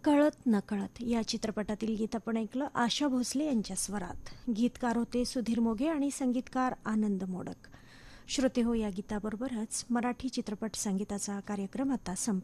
कळत नकळत या चित्रपटातील गीत आपण ऐकलं आशा भोसले यांच्या स्वरात. गीतकार होते सुधीर मोघे आणि संगीतकार आनंद मोडक. श्रोते हो, या गीताबरोबरच मराठी चित्रपट संगीताचा कार्यक्रम आता संपला.